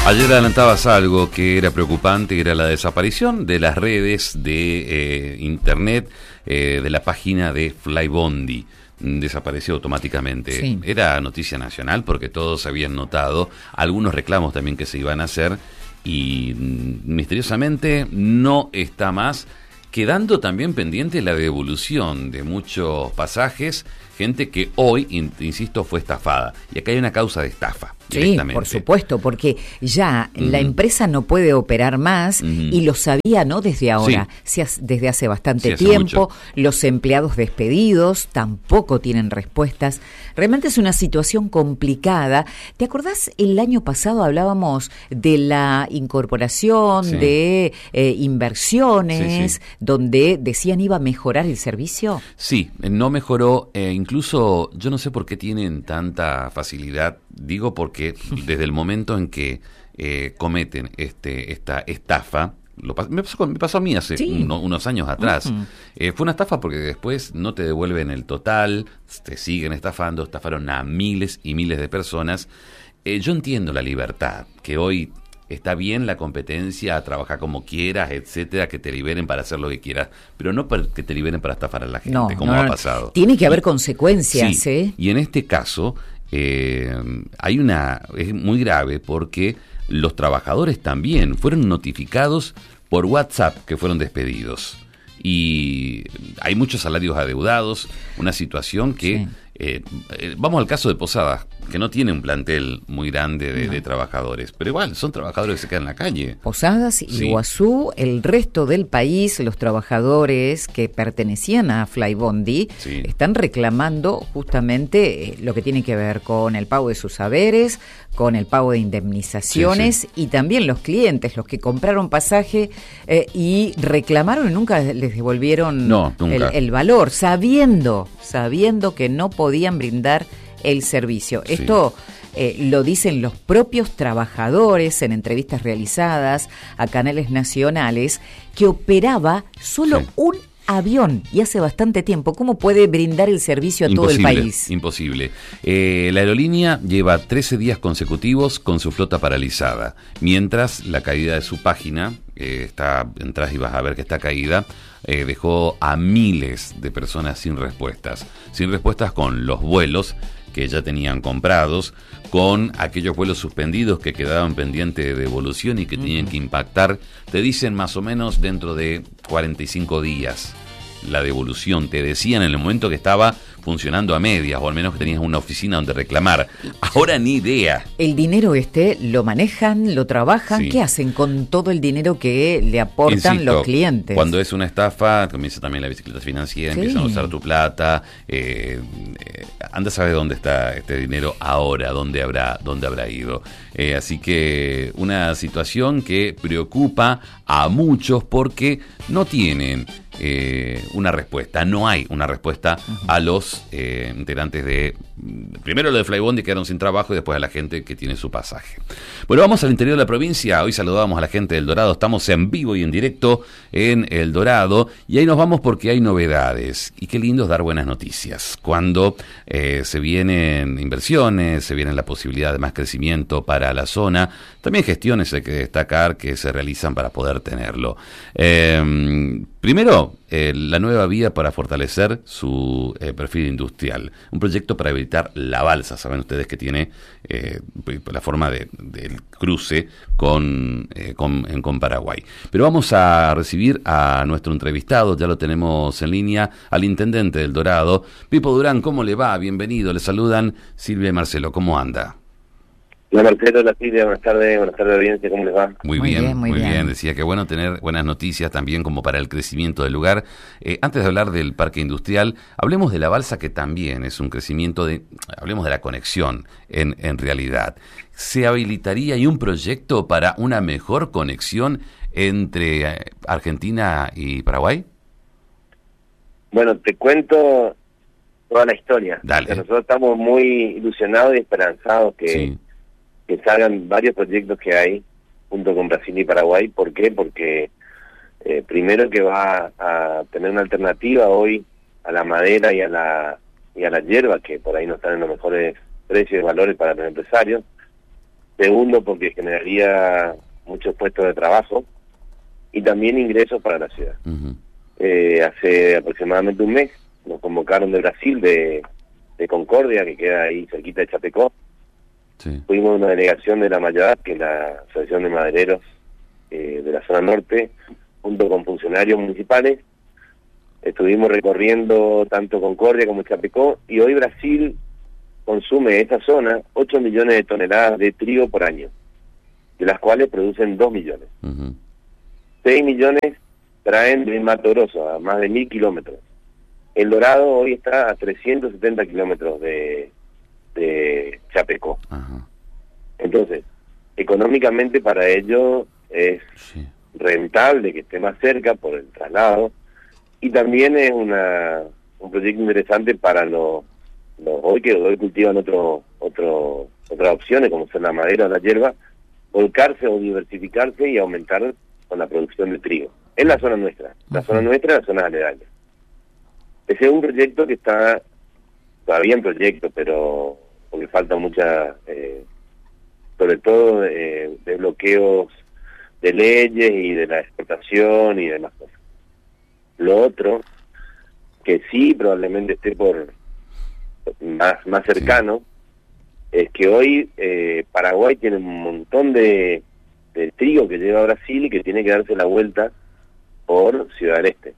Ayer adelantabas algo que era preocupante, era la desaparición de las redes de internet, de la página de Flybondi. Desapareció automáticamente. Sí. Era noticia nacional porque todos habían notado algunos reclamos también que se iban a hacer y misteriosamente no está más, quedando también pendiente la devolución de muchos pasajes, gente que hoy, insisto, fue estafada. Y acá hay una causa de estafa. Sí, por supuesto, porque ya la empresa no puede operar más y lo sabía, ¿no? Desde ahora, desde hace bastante tiempo, los empleados despedidos tampoco tienen respuestas. Realmente es una situación complicada. ¿Te acordás? El año pasado hablábamos de la incorporación de inversiones, donde decían iba a mejorar el servicio. Sí, no mejoró, incluso yo no sé por qué tienen tanta facilidad. Digo porque desde el momento en que cometen esta estafa, me pasó a mí hace unos años atrás, fue una estafa porque después no te devuelven el total, te siguen estafando, estafaron a miles y miles de personas. Yo entiendo la libertad, que hoy está bien la competencia, trabajar como quieras, etcétera, que te liberen para hacer lo que quieras, pero no que te liberen para estafar a la gente, como ha pasado. Tiene que haber consecuencias, Y en este caso es muy grave porque los trabajadores también fueron notificados por WhatsApp que fueron despedidos y hay muchos salarios adeudados, una situación que vamos al caso de Posadas, que no tiene un plantel muy grande de trabajadores, pero igual son trabajadores que se quedan en la calle. Posadas, Iguazú, el resto del país, los trabajadores que pertenecían a Flybondi están reclamando justamente lo que tiene que ver con el pago de sus haberes, con el pago de indemnizaciones y también los clientes, los que compraron pasaje y reclamaron y nunca les devolvieron el valor, sabiendo que no podían brindar el servicio. Esto lo dicen los propios trabajadores en entrevistas realizadas a canales nacionales, que operaba solo un avión y hace bastante tiempo. ¿Cómo puede brindar el servicio a todo el país? Imposible. La aerolínea lleva 13 días consecutivos con su flota paralizada, mientras la caída de su página, entras y vas a ver que está caída, dejó a miles de personas sin respuestas con los vuelos que ya tenían comprados, con aquellos vuelos suspendidos que quedaban pendientes de devolución y que tenían que impactar, te dicen más o menos dentro de 45 días la devolución, te decían en el momento que estaba funcionando a medias, o al menos que tenías una oficina donde reclamar. Ahora ni idea. El dinero lo manejan, lo trabajan, ¿qué hacen con todo el dinero que le aportan los clientes? Cuando es una estafa, comienza también la bicicleta financiera, empiezan a usar tu plata, anda a saber dónde está este dinero ahora, dónde habrá ido. Así que una situación que preocupa a muchos porque no tienen una respuesta, no hay una respuesta a los integrantes primero lo de Flybondi, que quedaron sin trabajo, y después a la gente que tiene su pasaje. Bueno, vamos al interior de la provincia. Hoy saludamos a la gente del Dorado, estamos en vivo y en directo en El Dorado, y ahí nos vamos porque hay novedades, y qué lindo es dar buenas noticias cuando se vienen inversiones, se viene la posibilidad de más crecimiento para la zona, también gestiones hay que destacar que se realizan para poder tenerlo. Primero, la nueva vía para fortalecer su perfil industrial. Un proyecto para evitar la balsa. Saben ustedes que tiene la forma del cruce con Paraguay. Pero vamos a recibir a nuestro entrevistado, ya lo tenemos en línea, al intendente del Dorado. Pipo Durán, ¿cómo le va? Bienvenido. Le saludan Silvia y Marcelo. ¿Cómo anda? Hola Marcelo, hola Silvia, buenas tardes audiencia, ¿cómo les va? Muy bien. Decía que bueno tener buenas noticias también como para el crecimiento del lugar. Antes de hablar del parque industrial, hablemos de la balsa, que también es un crecimiento hablemos de la conexión en realidad. ¿Se habilitaría un proyecto para una mejor conexión entre Argentina y Paraguay? Bueno, te cuento toda la historia. Dale. O sea, nosotros estamos muy ilusionados y esperanzados que salgan varios proyectos que hay junto con Brasil y Paraguay. ¿Por qué? Porque primero que va a tener una alternativa hoy a la madera y a la hierba, que por ahí no están en los mejores precios y valores para los empresarios. Segundo, porque generaría muchos puestos de trabajo y también ingresos para la ciudad. Hace aproximadamente un mes nos convocaron de Brasil, de Concordia, que queda ahí cerquita de Chapecó. Sí. Fuimos una delegación de la Mayadad, que es la Asociación de Madereros de la zona norte, junto con funcionarios municipales. Estuvimos recorriendo tanto Concordia como Chapecó, y hoy Brasil consume esta zona 8 millones de toneladas de trigo por año, de las cuales producen 2 millones. 6 millones traen de Mato Grosso, a más de 1.000 kilómetros. El Dorado hoy está a 370 kilómetros de Chapecó. Entonces, económicamente para ellos es rentable que esté más cerca por el traslado, y también es un proyecto interesante para los hoy cultivan otras opciones, como son la madera o la hierba, volcarse o diversificarse y aumentar con la producción de trigo. Es la zona nuestra, la zona aledaña. Ese es un proyecto que está todavía en proyecto, pero porque falta mucha, sobre todo de bloqueos de leyes y de la exportación y demás cosas. Lo otro, que sí probablemente esté por más cercano, es que hoy Paraguay tiene un montón de trigo que lleva a Brasil y que tiene que darse la vuelta por Ciudad del Este.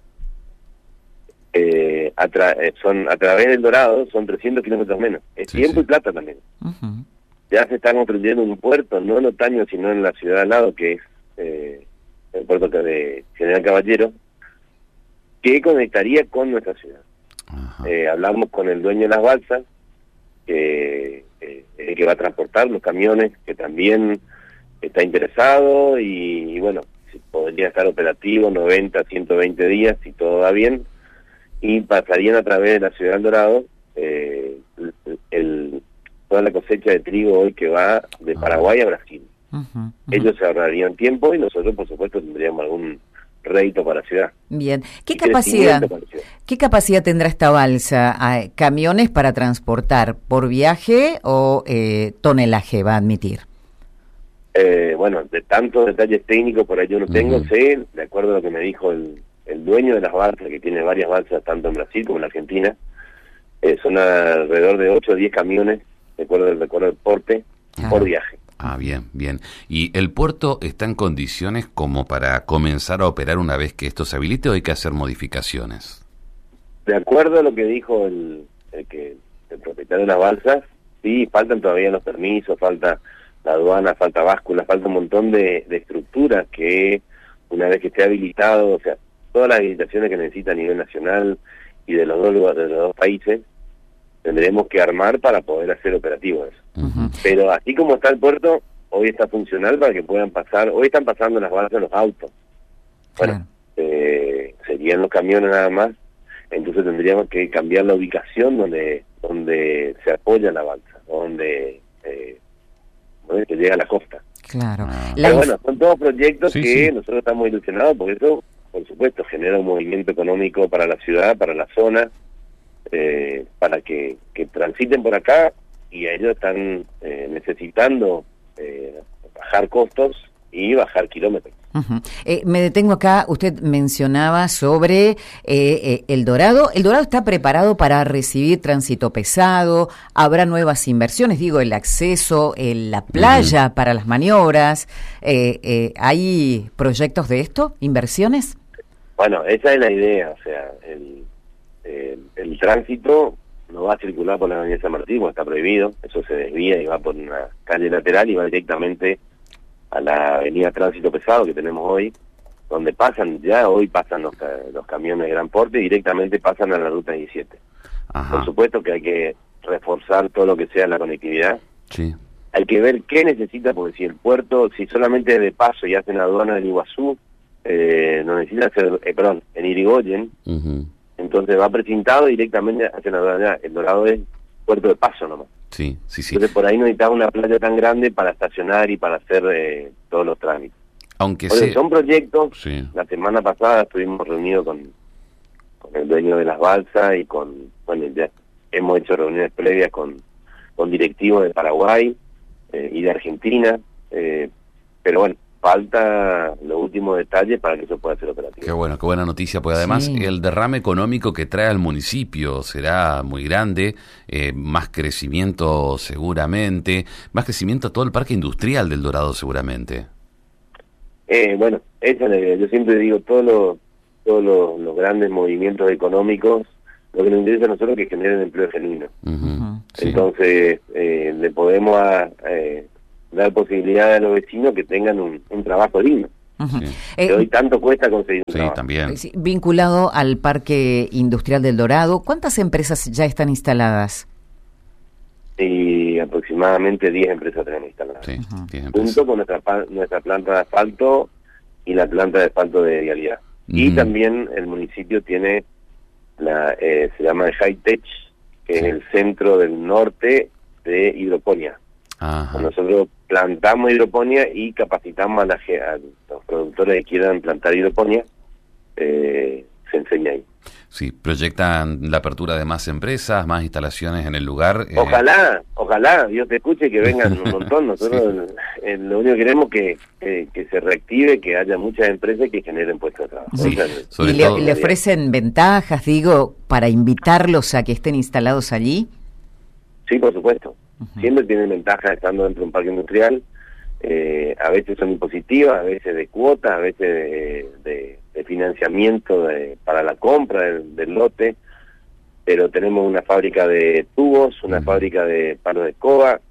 A través del Dorado son 300 kilómetros menos. Es tiempo y plata también. Ya se está construyendo un puerto, no en Otaño, sino en la ciudad al lado, que es el puerto de General Caballero, que conectaría con nuestra ciudad. Hablamos con el dueño de las balsas, que va a transportar los camiones, que también está interesado, y bueno, podría estar operativo 90, 120 días, si todo va bien, y pasarían a través de la ciudad del Dorado toda la cosecha de trigo hoy que va de Paraguay a Brasil. Ellos se ahorrarían tiempo y nosotros, por supuesto, tendríamos algún rédito para la ciudad. Bien. ¿Qué capacidad tendrá esta balsa? ¿Camiones para transportar por viaje o tonelaje va a admitir? Bueno, de tantos detalles técnicos por ahí yo no tengo, sé, de acuerdo a lo que me dijo el dueño de las balsas, que tiene varias balsas tanto en Brasil como en Argentina, son alrededor de 8 o 10 camiones, de acuerdo al porte, por viaje. Bien. ¿Y el puerto está en condiciones como para comenzar a operar una vez que esto se habilite, o hay que hacer modificaciones? De acuerdo a lo que dijo el propietario de las balsas, sí, faltan todavía los permisos, falta la aduana, falta báscula, falta un montón de estructuras que una vez que esté habilitado, o sea, todas las habilitaciones que necesita a nivel nacional y de los dos países, tendremos que armar para poder hacer operativo eso. Pero así como está el puerto, hoy está funcional para que puedan pasar. Hoy están pasando las balsas los autos. Bueno, serían los camiones nada más. Entonces tendríamos que cambiar la ubicación donde se apoya la balsa, donde se llega a la costa. Claro. Pero bueno, son todos proyectos que nosotros estamos ilusionados, porque eso, por supuesto, genera un movimiento económico para la ciudad, para la zona, para que transiten por acá, y ellos están necesitando bajar costos y bajar kilómetros. Me detengo acá. Usted mencionaba sobre el Dorado. ¿El Dorado está preparado para recibir tránsito pesado? ¿Habrá nuevas inversiones? Digo, el acceso, la playa para las maniobras. ¿Hay proyectos de esto? ¿Inversiones? Bueno, esa es la idea. O sea, el tránsito no va a circular por la avenida San Martín, porque está prohibido. Eso se desvía y va por una calle lateral y va directamente a la avenida Tránsito Pesado que tenemos hoy, donde hoy pasan los camiones de gran porte y directamente pasan a la ruta 17. Por supuesto que hay que reforzar todo lo que sea la conectividad. Hay que ver qué necesita, porque si el puerto, si solamente es de paso y hacen aduana del Iguazú, no necesita hacer, en Irigoyen, entonces va precintado directamente hacia la aduana. El Dorado es puerto de paso nomás. Entonces por ahí no necesitaba una playa tan grande para estacionar y para hacer todos los trámites. Son proyectos. La semana pasada estuvimos reunidos con el dueño de las balsas y ya hemos hecho reuniones previas con directivos de Paraguay, y de Argentina, pero bueno, falta los últimos detalles para que eso pueda ser operativo. Qué bueno, qué buena noticia, pues además el derrame económico que trae al municipio será muy grande, más crecimiento seguramente, más crecimiento a todo el parque industrial del Dorado seguramente. Bueno, esa es la idea. Yo siempre digo, todos los grandes movimientos económicos, lo que nos interesa a nosotros es que generen empleo genuino. Entonces, le podemos dar posibilidad a los vecinos que tengan un trabajo digno. Que hoy tanto cuesta conseguir un trabajo. También. Vinculado al Parque Industrial del Dorado, ¿cuántas empresas ya están instaladas? Y aproximadamente 10 empresas tenemos instaladas. Sí, 10 empresas. Junto con nuestra planta de asfalto y la planta de asfalto de vialidad. Y también el municipio tiene se llama el High Tech, que es el centro del norte de hidroponía. Nosotros plantamos hidroponía y capacitamos a los productores que quieran plantar hidroponía, se enseña ahí. Sí, proyectan la apertura de más empresas, más instalaciones en el lugar. Ojalá, Dios te escuche, que vengan un montón. Nosotros lo único que queremos es que se reactive, que haya muchas empresas que generen puestos de trabajo. ¿Y le ofrecen ventajas, digo, para invitarlos a que estén instalados allí? Sí, por supuesto. Siempre tienen ventajas estando dentro de un parque industrial. A veces son impositivas, a veces de cuotas, a veces de financiamiento para la compra del lote, pero tenemos una fábrica de tubos, una fábrica de palos de escoba,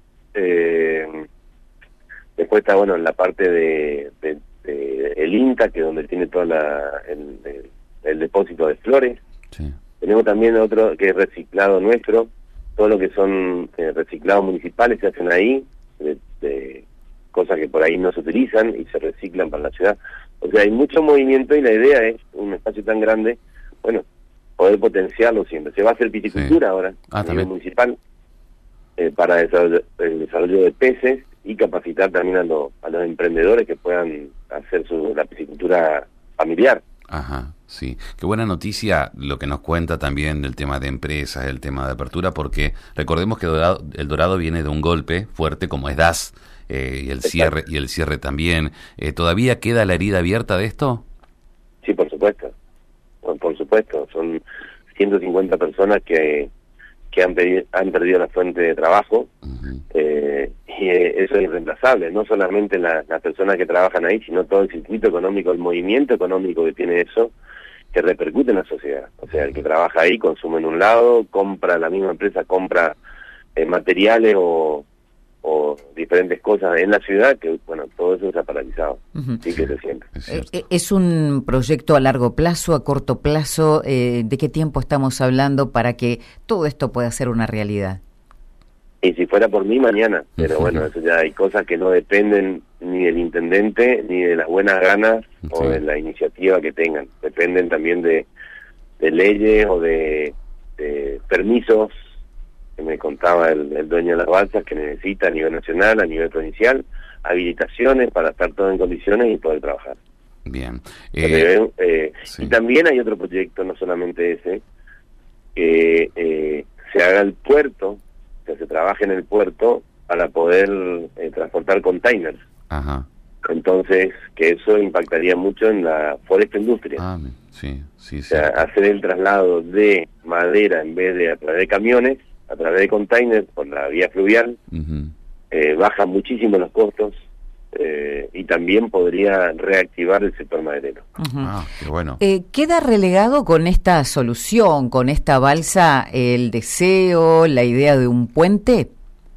después está la parte de el INTA, que es donde tiene toda el depósito de flores. Tenemos también otro que es reciclado nuestro, todo lo que son reciclados municipales se hacen ahí, de cosas que por ahí no se utilizan y se reciclan para la ciudad. O sea, hay mucho movimiento y la idea es, un espacio tan grande, poder potenciarlo siempre. Se va a hacer piscicultura ahora, a nivel municipal, para el desarrollo de peces y capacitar también a los emprendedores que puedan hacer la piscicultura familiar. Sí. Qué buena noticia lo que nos cuenta también del tema de empresas, el tema de apertura, porque recordemos que el Dorado viene de un golpe fuerte como es DAS, y el cierre también. ¿Todavía queda la herida abierta de esto? Sí, por supuesto. Por supuesto. Son 150 personas que han perdido la fuente de trabajo, y eso es irreemplazable. No solamente las personas que trabajan ahí, sino todo el circuito económico, el movimiento económico que tiene eso, que repercute en la sociedad. O sea, el que trabaja ahí consume en un lado, compra, la misma empresa compra materiales o diferentes cosas en la ciudad, que todo eso se ha paralizado. Sí que se siente. ¿Es un proyecto a largo plazo, a corto plazo? ¿De qué tiempo estamos hablando para que todo esto pueda ser una realidad? Y si fuera por mí, mañana. Pero eso ya hay cosas que no dependen ni del intendente, ni de las buenas ganas o de la iniciativa que tengan. Dependen también de leyes o de permisos, que me contaba el dueño de las balsas, que necesita a nivel nacional, a nivel provincial, habilitaciones para estar todo en condiciones y poder trabajar. Bien. Y también hay otro proyecto, no solamente ese, que se haga el puerto, que se trabaje en el puerto para poder transportar containers. Entonces, que eso impactaría mucho en la foresta industria. O sea, hacer el traslado de madera en vez de a través de camiones, a través de containers por la vía fluvial, baja muchísimo los costos, y también podría reactivar el sector maderero. Qué bueno. ¿Queda relegado con esta solución, con esta balsa, el deseo, la idea de un puente?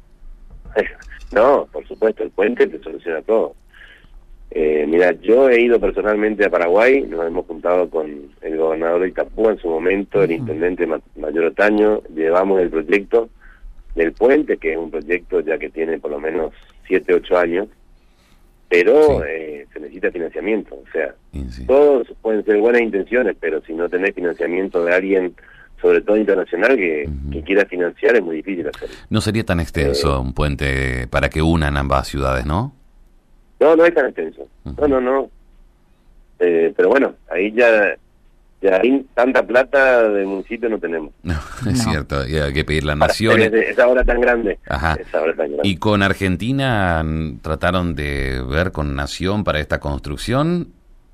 No, por supuesto, el puente te soluciona todo. Mira, yo he ido personalmente a Paraguay, nos hemos juntado con el gobernador de Itapúa en su momento, el intendente Mayor Otaño, llevamos el proyecto del puente, que es un proyecto ya que tiene por lo menos 7, 8 años, pero se necesita financiamiento. O sea, todos pueden ser buenas intenciones, pero si no tenés financiamiento de alguien, sobre todo internacional, que quiera financiar, es muy difícil hacerlo. No sería tan extenso un puente para que unan ambas ciudades, ¿no? No es tan extenso. No. Pero ahí ya Ya ahí tanta plata del municipio no tenemos. No, es cierto, y hay que pedir la nación. Esa obra tan grande. Ajá. Esa obra tan grande. ¿Y con Argentina trataron de ver con nación para esta construcción?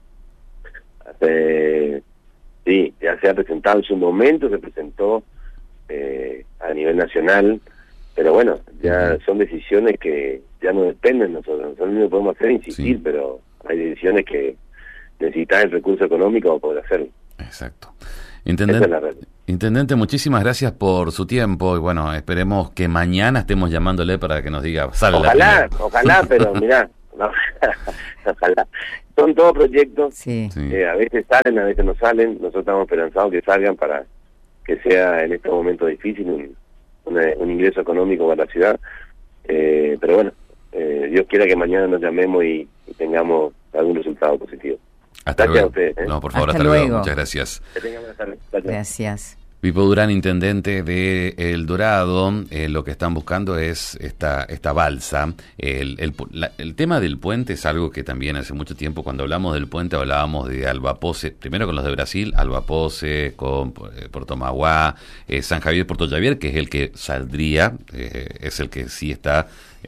Sí, ya se ha presentado en su momento, se presentó a nivel nacional, pero bueno, ya son decisiones que ya no dependen de nosotros. Nosotros lo que podemos hacer es insistir, Sí. pero hay decisiones que necesitan el recurso económico para poder hacerlo. Exacto. Esa es la realidad. Intendente, muchísimas gracias por su tiempo y bueno, esperemos que mañana estemos llamándole para que nos diga, sale Ojalá, pero mirá, no, ojalá. Son todos proyectos, Sí. a veces salen, a veces no salen. Nosotros estamos esperanzados que salgan para que sea en este momento difícil un ingreso económico para la ciudad. Pero bueno, Dios quiera que mañana nos llamemos y tengamos algún resultado positivo. Hasta Gracias luego. a ustedes. No, por favor, Hasta hasta luego. luego. Muchas gracias. Que tengan buenas tardes. Gracias. Gracias. Pipo Durán, intendente de El Dorado, lo que están buscando es esta balsa. El tema del puente es algo que también hace mucho tiempo, cuando hablamos del puente, hablábamos de Albapose, primero con los de Brasil, Albapose, con Puerto Mauá, San Javier, Puerto Xavier, que es el que saldría, es el que sí está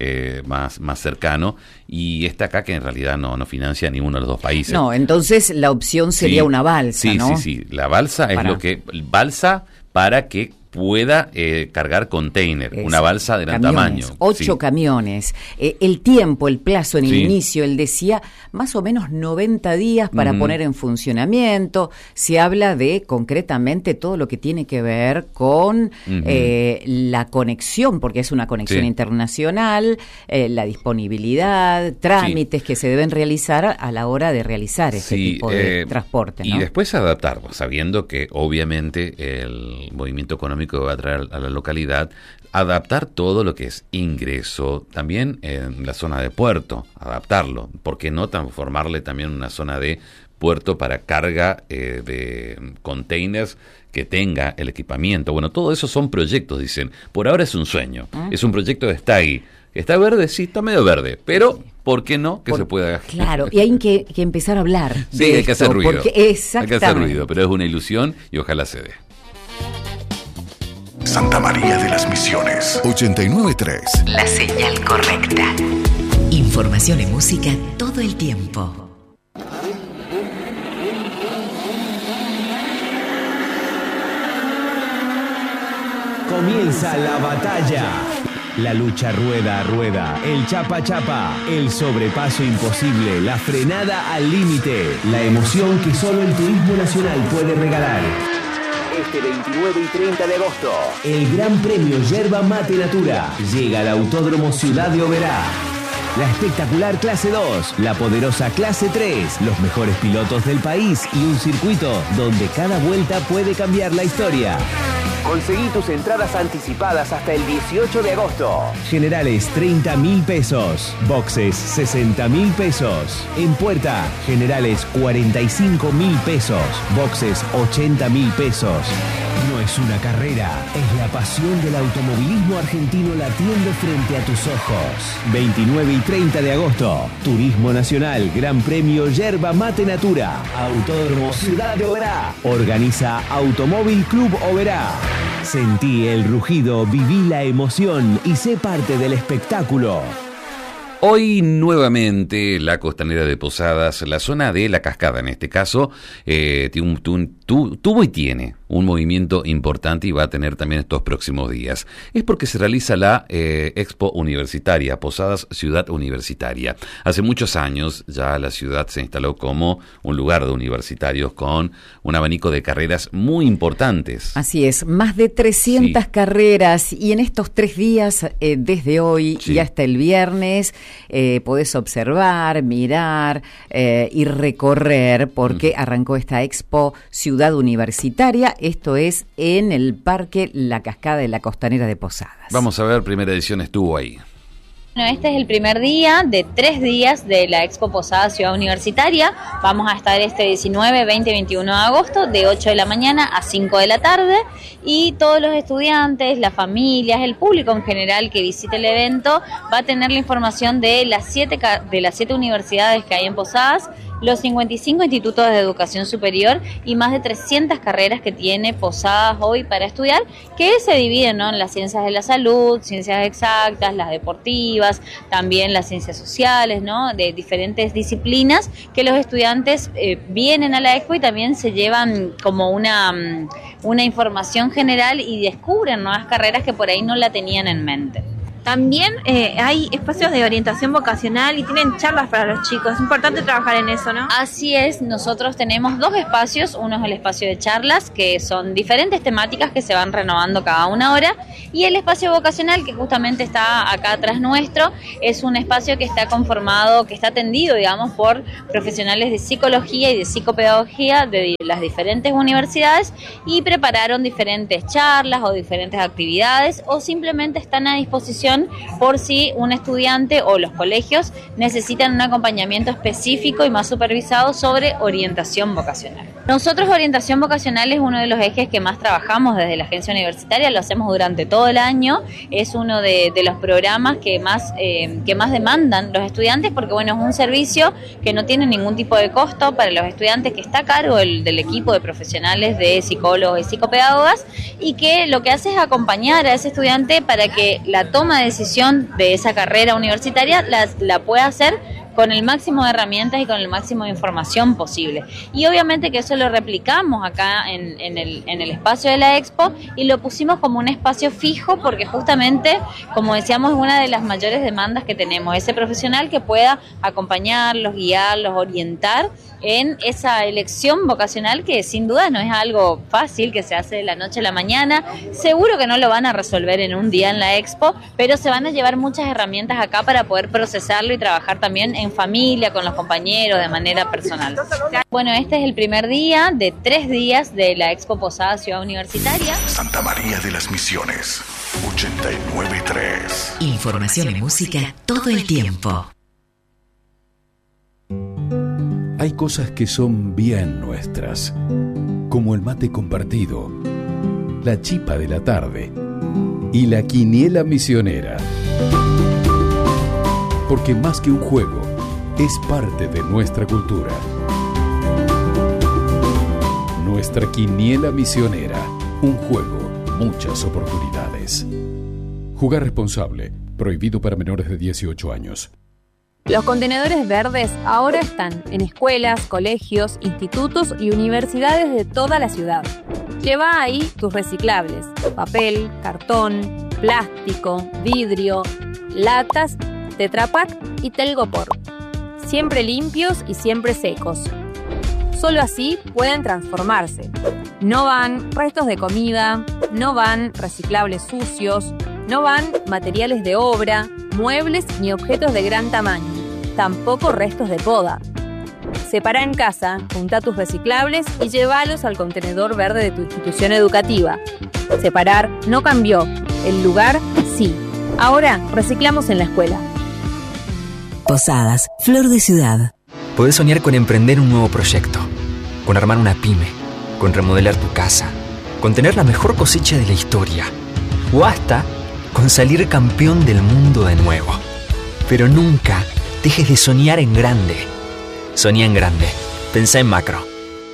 más cercano, y está acá que en realidad no financia ninguno de los dos países. No, entonces la opción sería una balsa, sí, ¿no? Sí, la balsa es lo que... Balsa para que pueda cargar container, una balsa de gran camiones, tamaño. 8 camiones. El tiempo, el plazo en el Sí. inicio, él decía más o menos 90 días para poner en funcionamiento. Se habla de concretamente todo lo que tiene que ver con la conexión, porque es una conexión Sí. internacional, la disponibilidad, trámites que se deben realizar a la hora de realizar ese tipo de transporte, ¿no? Y después adaptar, sabiendo que obviamente el movimiento económico que va a traer a la localidad, adaptar todo lo que es ingreso, también en la zona de puerto, adaptarlo, ¿por qué no transformarle también una zona de puerto para carga de containers que tenga el equipamiento? Bueno, todo eso son proyectos, dicen. Por ahora es un sueño, es un proyecto que está ahí. ¿Está verde? Sí, está medio verde, pero ¿por qué no que se pueda? Claro, y hay que empezar a hablar. Sí, de hay que esto, hacer ruido. Porque, Hay que exactamente. hacer ruido, pero es una ilusión y ojalá se dé. Santa María de las Misiones 89.3. La señal correcta. Información y música todo el tiempo. Comienza la batalla. La lucha rueda a rueda, el chapa chapa, el sobrepaso imposible, la frenada al límite, la emoción que solo el turismo nacional puede regalar. Este 29 y 30 de agosto, el Gran Premio Yerba Mate Natura llega al Autódromo Ciudad de Oberá. La espectacular Clase 2, la poderosa Clase 3, los mejores pilotos del país y un circuito donde cada vuelta puede cambiar la historia. Conseguí tus entradas anticipadas hasta el 18 de agosto. Generales 30.000 pesos. Boxes 60.000 pesos. En puerta, generales 45.000 pesos. Boxes 80.000 pesos. No es una carrera, es la pasión del automovilismo argentino latiendo frente a tus ojos. 29 y 30 de agosto, Turismo Nacional, Gran Premio Yerba Mate Natura, Autódromo Ciudad de Oberá. Organiza Automóvil Club Oberá. Sentí el rugido, viví la emoción y sé parte del espectáculo. Hoy nuevamente la costanera de Posadas, la zona de La Cascada en este caso, tuvo y tiene un movimiento importante y va a tener también estos próximos días. Es porque se realiza la Expo Universitaria, Posadas Ciudad Universitaria. Hace muchos años ya la ciudad se instaló como un lugar de universitarios con un abanico de carreras muy importantes. Así es, más de 300 carreras y en estos 3 días, desde hoy y hasta el viernes, podés observar, mirar y recorrer porque arrancó esta Expo Ciudad Universitaria. Esto es en el Parque La Cascada de la Costanera de Posadas. Vamos a ver, primera edición estuvo ahí. Bueno, este es el primer día de 3 días de la Expo Posadas Ciudad Universitaria. Vamos a estar este 19, 20 y 21 de agosto de 8 de la mañana a 5 de la tarde y todos los estudiantes, las familias, el público en general que visite el evento va a tener la información de las 7 universidades que hay en Posadas los 55 institutos de educación superior y más de 300 carreras que tiene Posadas hoy para estudiar, que se dividen, ¿no?, en las ciencias de la salud, ciencias exactas, las deportivas, también las ciencias sociales, ¿no?, de diferentes disciplinas que los estudiantes vienen a la expo y también se llevan como una información general y descubren nuevas carreras que por ahí no la tenían en mente. También hay espacios de orientación vocacional y tienen charlas para los chicos. Es importante trabajar en eso, ¿no? Así es, nosotros tenemos 2 espacios. Uno es el espacio de charlas, que son diferentes temáticas que se van renovando cada una hora. Y el espacio vocacional, que justamente está acá atrás nuestro, es un espacio que está conformado, que está atendido, digamos, por profesionales de psicología y de psicopedagogía de las diferentes universidades y prepararon diferentes charlas o diferentes actividades o simplemente están a disposición por si un estudiante o los colegios necesitan un acompañamiento específico y más supervisado sobre orientación vocacional. Nosotros orientación vocacional es uno de los ejes que más trabajamos desde la agencia universitaria, lo hacemos durante todo el año, es uno de los programas que más demandan los estudiantes porque bueno, es un servicio que no tiene ningún tipo de costo para los estudiantes, que está a cargo del equipo de profesionales de psicólogos y psicopedagogas y que lo que hace es acompañar a ese estudiante para que la toma de decisión de esa carrera universitaria la pueda hacer con el máximo de herramientas y con el máximo de información posible. Y obviamente que eso lo replicamos acá en el espacio de la expo y lo pusimos como un espacio fijo porque justamente, como decíamos, es una de las mayores demandas que tenemos, ese profesional que pueda acompañarlos, guiarlos, orientar en esa elección vocacional que sin duda no es algo fácil, que se hace de la noche a la mañana. Seguro que no lo van a resolver en un día en la expo, pero se van a llevar muchas herramientas acá para poder procesarlo y trabajar también en familia, con los compañeros, de manera personal. Bueno, este es el primer día de 3 días de la Expo Posadas Ciudad Universitaria. Santa María de las Misiones, 89.3. Información y música todo el tiempo. Hay cosas que son bien nuestras, como el mate compartido, la chipa de la tarde y la quiniela misionera. Porque más que un juego, es parte de nuestra cultura. Nuestra quiniela misionera, un juego, muchas oportunidades. Jugar responsable, prohibido para menores de 18 años. Los contenedores verdes ahora están en escuelas, colegios, institutos y universidades de toda la ciudad. Lleva ahí tus reciclables: papel, cartón, plástico, vidrio, latas, Tetra Pak y Telgopor. Siempre limpios y siempre secos. Solo así pueden transformarse. No van restos de comida, no van reciclables sucios, no van materiales de obra, muebles ni objetos de gran tamaño, tampoco restos de poda. Separa en casa, junta tus reciclables y llévalos al contenedor verde de tu institución educativa. Separar no cambió, el lugar sí. Ahora reciclamos en la escuela. Posadas, Flor de Ciudad. Podés soñar con emprender un nuevo proyecto, con armar una pyme, con remodelar tu casa, con tener la mejor cosecha de la historia, o hasta con salir campeón del mundo de nuevo. Pero nunca dejes de soñar en grande. Soñá en grande. Pensá en macro.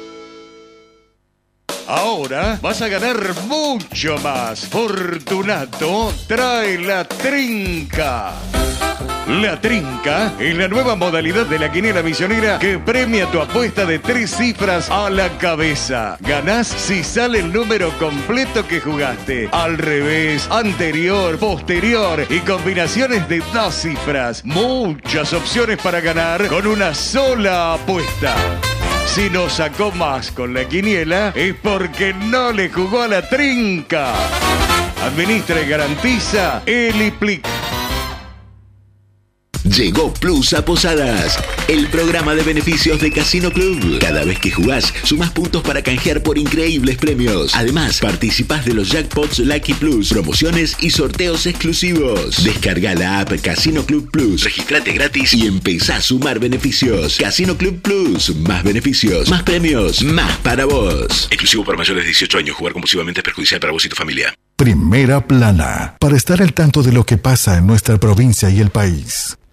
Ahora vas a ganar mucho más. Fortunato trae la trinca. La trinca es la nueva modalidad de la quiniela misionera que premia tu apuesta de 3 cifras a la cabeza. Ganás si sale el número completo que jugaste. Al revés, anterior, posterior y combinaciones de 2 cifras. Muchas opciones para ganar con una sola apuesta. Si no sacó más con la quiniela es porque no le jugó a la trinca. Administra y garantiza Eliplic. Llegó Plus a Posadas, el programa de beneficios de Casino Club. Cada vez que jugás, sumás puntos para canjear por increíbles premios. Además, participás de los Jackpots Lucky Plus, promociones y sorteos exclusivos. Descarga la app Casino Club Plus, registrate gratis y empezá a sumar beneficios. Casino Club Plus, más beneficios, más premios, más para vos. Exclusivo para mayores de 18 años. Jugar compulsivamente es perjudicial para vos y tu familia. Primera Plana, para estar al tanto de lo que pasa en nuestra provincia y el país.